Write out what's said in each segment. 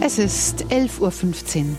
Es ist 11.15 Uhr.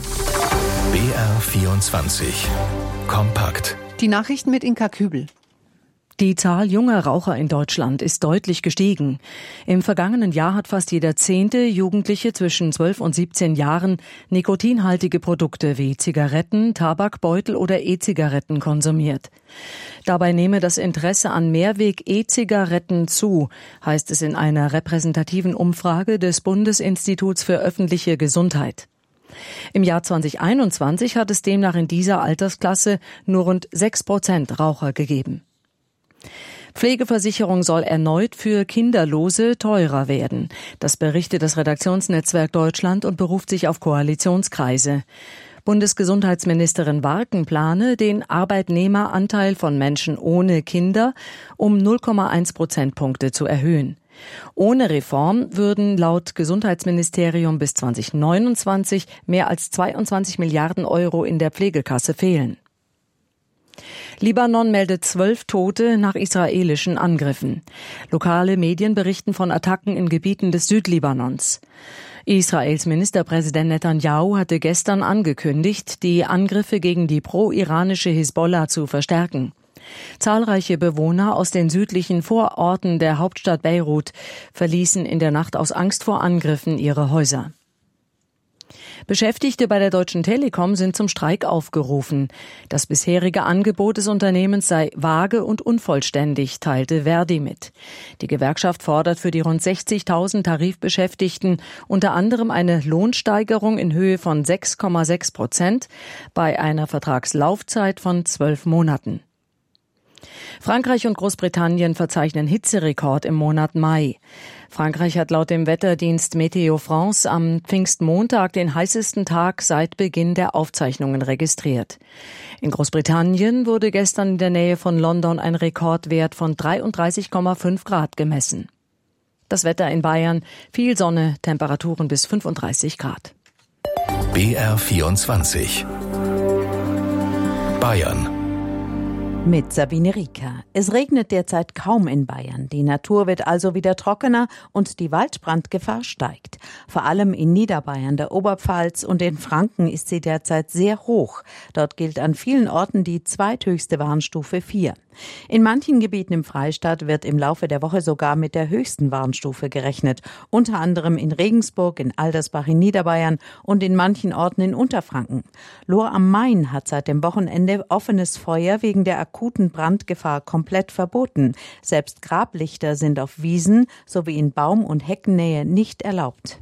BR24 Kompakt. Die Nachrichten mit Inka Kübel. Die Zahl junger Raucher in Deutschland ist deutlich gestiegen. Im vergangenen Jahr hat fast jeder 10. Jugendliche zwischen 12 und 17 Jahren nikotinhaltige Produkte wie Zigaretten, Tabakbeutel oder E-Zigaretten konsumiert. Dabei nehme das Interesse an Mehrweg-E-Zigaretten zu, heißt es in einer repräsentativen Umfrage des Bundesinstituts für öffentliche Gesundheit. Im Jahr 2021 hat es demnach in dieser Altersklasse nur rund 6% Raucher gegeben. Pflegeversicherung soll erneut für Kinderlose teurer werden. Das berichtet das Redaktionsnetzwerk Deutschland und beruft sich auf Koalitionskreise. Bundesgesundheitsministerin Warken plane, den Arbeitnehmeranteil von Menschen ohne Kinder um 0,1 Prozentpunkte zu erhöhen. Ohne Reform würden laut Gesundheitsministerium bis 2029 mehr als 22 Milliarden Euro in der Pflegekasse fehlen. Libanon meldet 12 Tote nach israelischen Angriffen. Lokale Medien berichten von Attacken in Gebieten des Südlibanons. Israels Ministerpräsident Netanyahu hatte gestern angekündigt, die Angriffe gegen die pro-iranische Hisbollah zu verstärken. Zahlreiche Bewohner aus den südlichen Vororten der Hauptstadt Beirut verließen in der Nacht aus Angst vor Angriffen ihre Häuser. Beschäftigte bei der Deutschen Telekom sind zum Streik aufgerufen. Das bisherige Angebot des Unternehmens sei vage und unvollständig, teilte Verdi mit. Die Gewerkschaft fordert für die rund 60.000 Tarifbeschäftigten unter anderem eine Lohnsteigerung in Höhe von 6,6% bei einer Vertragslaufzeit von 12 Monaten. Frankreich und Großbritannien verzeichnen Hitzerekord im Monat Mai. Frankreich hat laut dem Wetterdienst Météo France am Pfingstmontag den heißesten Tag seit Beginn der Aufzeichnungen registriert. In Großbritannien wurde gestern in der Nähe von London ein Rekordwert von 33,5 Grad gemessen. Das Wetter in Bayern, viel Sonne, Temperaturen bis 35 Grad. BR24 Bayern. Mit Sabine Rieker. Es regnet derzeit kaum in Bayern. Die Natur wird also wieder trockener und die Waldbrandgefahr steigt. Vor allem in Niederbayern, der Oberpfalz und in Franken ist sie derzeit sehr hoch. Dort gilt an vielen Orten die zweithöchste Warnstufe 4. In manchen Gebieten im Freistaat wird im Laufe der Woche sogar mit der höchsten Warnstufe gerechnet. Unter anderem in Regensburg, in Aldersbach in Niederbayern und in manchen Orten in Unterfranken. Lohr am Main hat seit dem Wochenende offenes Feuer wegen der akuten Brandgefahr komplett verboten. Selbst Grablichter sind auf Wiesen sowie in Baum- und Heckennähe nicht erlaubt.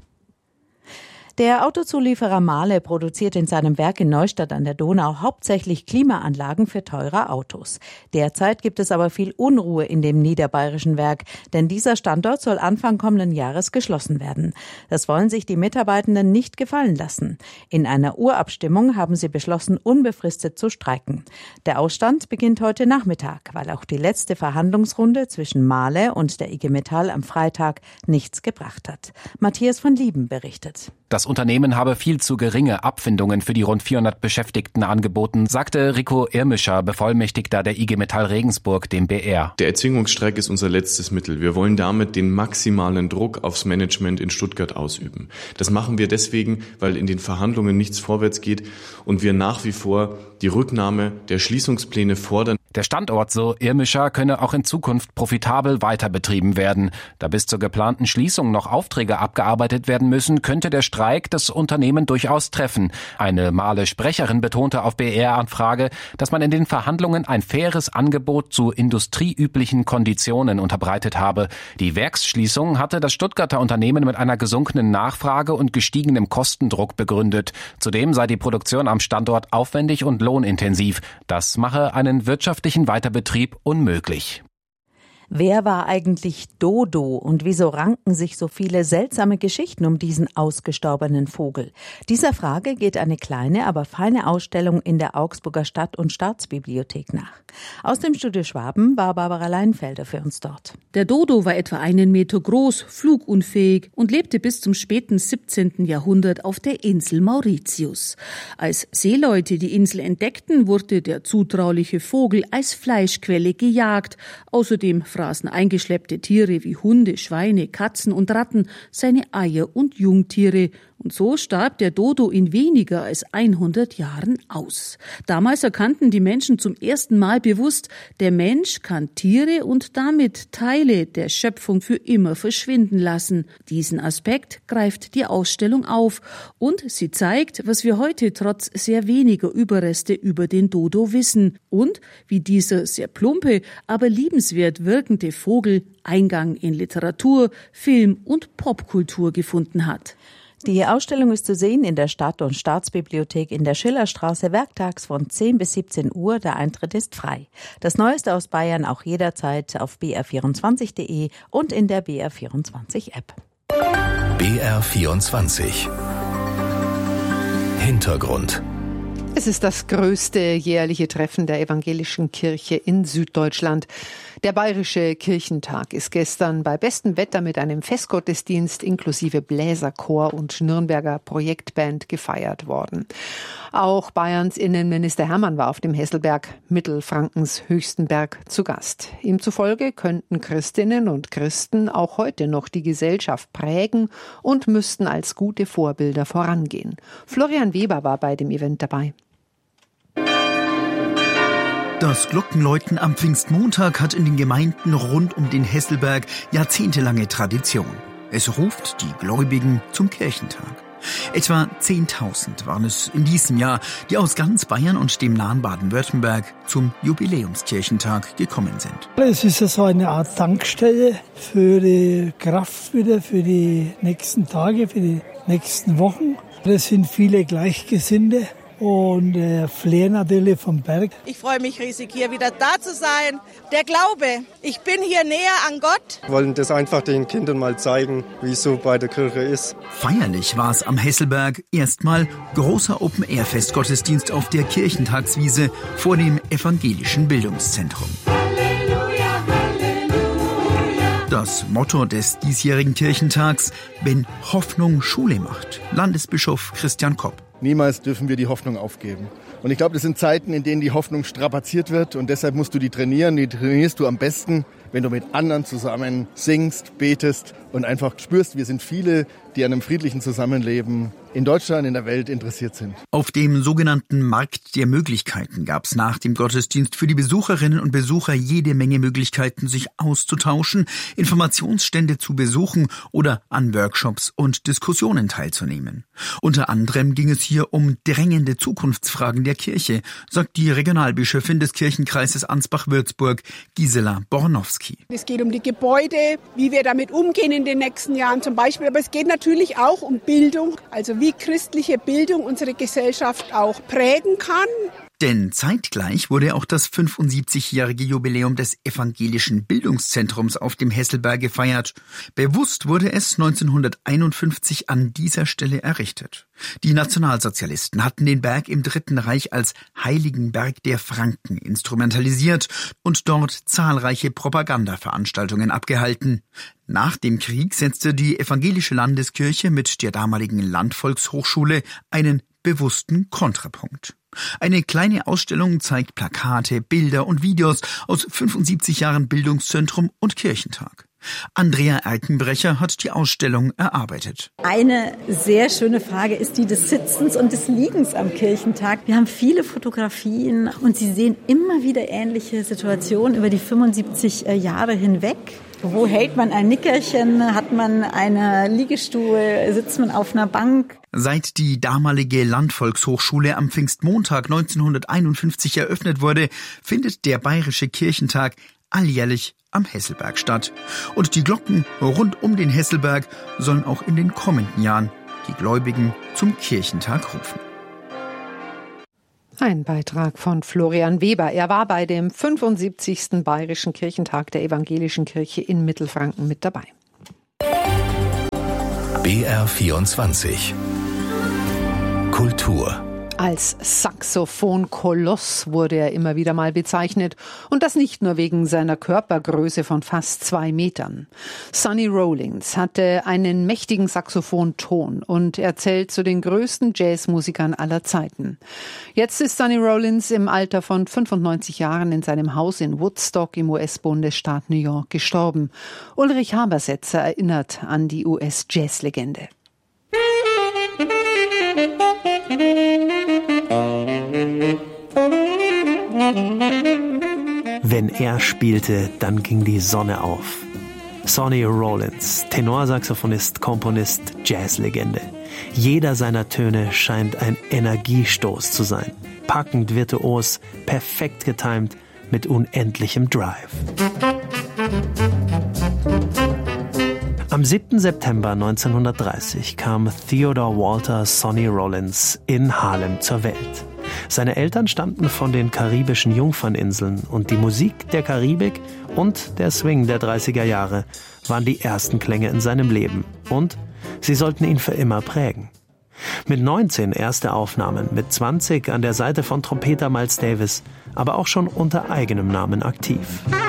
Der Autozulieferer Mahle produziert in seinem Werk in Neustadt an der Donau hauptsächlich Klimaanlagen für teure Autos. Derzeit gibt es aber viel Unruhe in dem niederbayerischen Werk, denn dieser Standort soll Anfang kommenden Jahres geschlossen werden. Das wollen sich die Mitarbeitenden nicht gefallen lassen. In einer Urabstimmung haben sie beschlossen, unbefristet zu streiken. Der Ausstand beginnt heute Nachmittag, weil auch die letzte Verhandlungsrunde zwischen Mahle und der IG Metall am Freitag nichts gebracht hat. Matthias von Lieben berichtet. Das Unternehmen habe viel zu geringe Abfindungen für die rund 400 Beschäftigten angeboten, sagte Rico Irmischer, Bevollmächtigter der IG Metall Regensburg, dem BR. Der Erzwingungsstreik ist unser letztes Mittel. Wir wollen damit den maximalen Druck aufs Management in Stuttgart ausüben. Das machen wir deswegen, weil in den Verhandlungen nichts vorwärts geht und wir nach wie vor die Rücknahme der Schließungspläne fordern. Der Standort, so Irmischer, könne auch in Zukunft profitabel weiter betrieben werden. Da bis zur geplanten Schließung noch Aufträge abgearbeitet werden müssen, könnte der Streik das Unternehmen durchaus treffen. Eine Mahle-Sprecherin betonte auf BR-Anfrage, dass man in den Verhandlungen ein faires Angebot zu industrieüblichen Konditionen unterbreitet habe. Die Werksschließung hatte das Stuttgarter Unternehmen mit einer gesunkenen Nachfrage und gestiegenem Kostendruck begründet. Zudem sei die Produktion am Standort aufwendig und lohnintensiv. Das mache einen wirtschaftlichen Weiterbetrieb unmöglich. Wer war eigentlich Dodo und wieso ranken sich so viele seltsame Geschichten um diesen ausgestorbenen Vogel? Dieser Frage geht eine kleine, aber feine Ausstellung in der Augsburger Stadt- und Staatsbibliothek nach. Aus dem Studio Schwaben war Barbara Leinfelder für uns dort. Der Dodo war etwa 1 Meter groß, flugunfähig und lebte bis zum späten 17. Jahrhundert auf der Insel Mauritius. Als Seeleute die Insel entdeckten, wurde der zutrauliche Vogel als Fleischquelle gejagt. Außerdem fraßen eingeschleppte Tiere wie Hunde, Schweine, Katzen und Ratten seine Eier und Jungtiere Und so starb der Dodo in weniger als 100 Jahren aus. Damals erkannten die Menschen zum ersten Mal bewusst, der Mensch kann Tiere und damit Teile der Schöpfung für immer verschwinden lassen. Diesen Aspekt greift die Ausstellung auf und sie zeigt, was wir heute trotz sehr weniger Überreste über den Dodo wissen und wie dieser sehr plumpe, aber liebenswert wirkende Vogel Eingang in Literatur, Film und Popkultur gefunden hat. Die Ausstellung ist zu sehen in der Stadt- und Staatsbibliothek in der Schillerstraße werktags von 10 bis 17 Uhr. Der Eintritt ist frei. Das Neueste aus Bayern auch jederzeit auf br24.de und in der BR24-App. BR24 Hintergrund. Es ist das größte jährliche Treffen der evangelischen Kirche in Süddeutschland. Der Bayerische Kirchentag ist gestern bei bestem Wetter mit einem Festgottesdienst inklusive Bläserchor und Nürnberger Projektband gefeiert worden. Auch Bayerns Innenminister Hermann war auf dem Hesselberg, Mittelfrankens höchsten Berg, zu Gast. Ihm zufolge könnten Christinnen und Christen auch heute noch die Gesellschaft prägen und müssten als gute Vorbilder vorangehen. Florian Weber war bei dem Event dabei. Das Glockenläuten am Pfingstmontag hat in den Gemeinden rund um den Hesselberg jahrzehntelange Tradition. Es ruft die Gläubigen zum Kirchentag. Etwa 10.000 waren es in diesem Jahr, die aus ganz Bayern und dem nahen Baden-Württemberg zum Jubiläumskirchentag gekommen sind. Es ist ja so eine Art Tankstelle für die Kraft wieder, für die nächsten Tage, für die nächsten Wochen. Es sind viele Gleichgesinnte. Und Flair natürlich vom Berg. Ich freue mich riesig, hier wieder da zu sein. Der Glaube, ich bin hier näher an Gott. Wir wollen das einfach den Kindern mal zeigen, wie es so bei der Kirche ist. Feierlich war es am Hesselberg. Erstmal großer Open-Air-Festgottesdienst auf der Kirchentagswiese vor dem evangelischen Bildungszentrum. Halleluja, Halleluja. Das Motto des diesjährigen Kirchentags: Wenn Hoffnung Schule macht. Landesbischof Christian Kopp. Niemals dürfen wir die Hoffnung aufgeben. Und ich glaube, das sind Zeiten, in denen die Hoffnung strapaziert wird. Und deshalb musst du die trainieren. Die trainierst du am besten, wenn du mit anderen zusammen singst, betest und einfach spürst, wir sind viele, die an einem friedlichen Zusammenleben in Deutschland, in der Welt interessiert sind. Auf dem sogenannten Markt der Möglichkeiten gab es nach dem Gottesdienst für die Besucherinnen und Besucher jede Menge Möglichkeiten, sich auszutauschen, Informationsstände zu besuchen oder an Workshops und Diskussionen teilzunehmen. Unter anderem ging es hier um drängende Zukunftsfragen der Kirche, sagt die Regionalbischöfin des Kirchenkreises Ansbach-Würzburg, Gisela Bornowski. Es geht um die Gebäude, wie wir damit umgehen in den nächsten Jahren zum Beispiel. Aber es geht natürlich auch um Bildung, also wie christliche Bildung unsere Gesellschaft auch prägen kann. Denn zeitgleich wurde auch das 75-jährige Jubiläum des evangelischen Bildungszentrums auf dem Hesselberg gefeiert. Bewusst wurde es 1951 an dieser Stelle errichtet. Die Nationalsozialisten hatten den Berg im Dritten Reich als heiligen Berg der Franken instrumentalisiert und dort zahlreiche Propagandaveranstaltungen abgehalten. Nach dem Krieg setzte die evangelische Landeskirche mit der damaligen Landvolkshochschule einen bewussten Kontrapunkt. Eine kleine Ausstellung zeigt Plakate, Bilder und Videos aus 75 Jahren Bildungszentrum und Kirchentag. Andrea Erkenbrecher hat die Ausstellung erarbeitet. Eine sehr schöne Frage ist die des Sitzens und des Liegens am Kirchentag. Wir haben viele Fotografien und Sie sehen immer wieder ähnliche Situationen über die 75 Jahre hinweg. Wo hält man ein Nickerchen? Hat man einen Liegestuhl? Sitzt man auf einer Bank? Seit die damalige Landvolkshochschule am Pfingstmontag 1951 eröffnet wurde, findet der Bayerische Kirchentag alljährlich am Hesselberg statt. Und die Glocken rund um den Hesselberg sollen auch in den kommenden Jahren die Gläubigen zum Kirchentag rufen. Ein Beitrag von Florian Weber. Er war bei dem 75. Bayerischen Kirchentag der Evangelischen Kirche in Mittelfranken mit dabei. BR24 Kultur. Als Saxophonkoloss wurde er immer wieder mal bezeichnet. Und das nicht nur wegen seiner Körpergröße von fast 2 Metern. Sonny Rollins hatte einen mächtigen Saxophonton und er zählt zu den größten Jazzmusikern aller Zeiten. Jetzt ist Sonny Rollins im Alter von 95 Jahren in seinem Haus in Woodstock im US-Bundesstaat New York gestorben. Ulrich Habersetzer erinnert an die US-Jazzlegende. Wenn er spielte, dann ging die Sonne auf. Sonny Rollins, Tenorsaxophonist, Komponist, Jazzlegende. Jeder seiner Töne scheint ein Energiestoß zu sein. Packend virtuos, perfekt getimt, mit unendlichem Drive. Am 7. September 1930 kam Theodore Walter Sonny Rollins in Harlem zur Welt. Seine Eltern stammten von den karibischen Jungferninseln und die Musik der Karibik und der Swing der 30er Jahre waren die ersten Klänge in seinem Leben und sie sollten ihn für immer prägen. Mit 19 erste Aufnahmen, mit 20 an der Seite von Trompeter Miles Davis, aber auch schon unter eigenem Namen aktiv.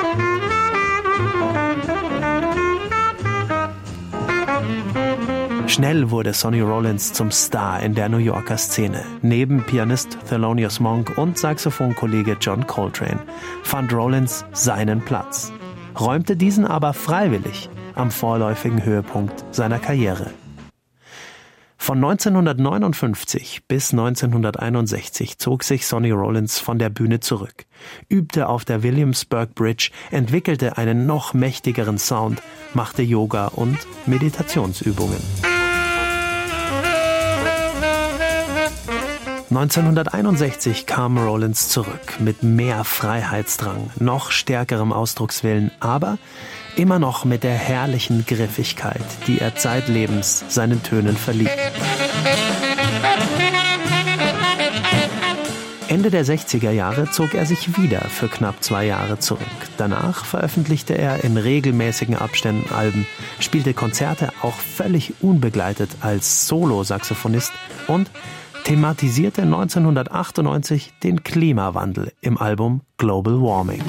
Schnell wurde Sonny Rollins zum Star in der New Yorker Szene. Neben Pianist Thelonious Monk und Saxophonkollege John Coltrane fand Rollins seinen Platz, räumte diesen aber freiwillig am vorläufigen Höhepunkt seiner Karriere. Von 1959 bis 1961 zog sich Sonny Rollins von der Bühne zurück, übte auf der Williamsburg Bridge, entwickelte einen noch mächtigeren Sound, machte Yoga und Meditationsübungen. 1961 kam Rollins zurück mit mehr Freiheitsdrang, noch stärkerem Ausdruckswillen, aber immer noch mit der herrlichen Griffigkeit, die er zeitlebens seinen Tönen verlieh. Ende der 60er Jahre zog er sich wieder für knapp 2 Jahre zurück. Danach veröffentlichte er in regelmäßigen Abständen Alben, spielte Konzerte auch völlig unbegleitet als Solo-Saxophonist und thematisierte 1998 den Klimawandel im Album Global Warming.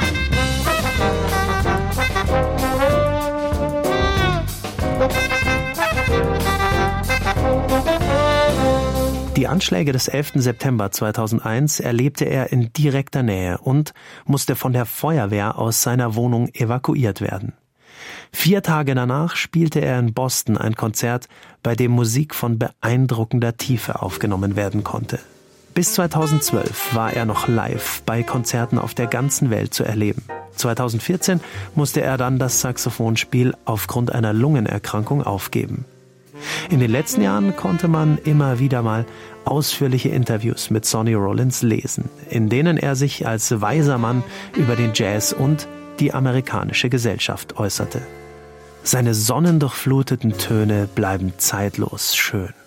Die Anschläge des 11. September 2001 erlebte er in direkter Nähe und musste von der Feuerwehr aus seiner Wohnung evakuiert werden. 4 Tage danach spielte er in Boston ein Konzert, bei dem Musik von beeindruckender Tiefe aufgenommen werden konnte. Bis 2012 war er noch live bei Konzerten auf der ganzen Welt zu erleben. 2014 musste er dann das Saxophonspiel aufgrund einer Lungenerkrankung aufgeben. In den letzten Jahren konnte man immer wieder mal ausführliche Interviews mit Sonny Rollins lesen, in denen er sich als weiser Mann über den Jazz und die amerikanische Gesellschaft äußerte. Seine sonnendurchfluteten Töne bleiben zeitlos schön.